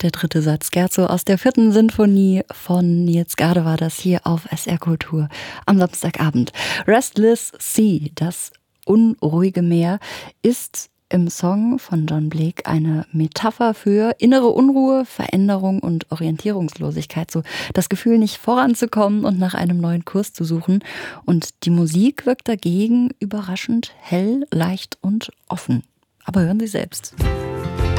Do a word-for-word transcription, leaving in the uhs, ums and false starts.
Der dritte Satz, Scherzo aus der vierten Sinfonie von Nils Gade war das hier auf S R Kultur am Samstagabend. Restless Sea, das unruhige Meer, ist im Song von John Blake eine Metapher für innere Unruhe, Veränderung und Orientierungslosigkeit. So das Gefühl, nicht voranzukommen und nach einem neuen Kurs zu suchen. Und die Musik wirkt dagegen überraschend hell, leicht und offen. Aber hören Sie selbst.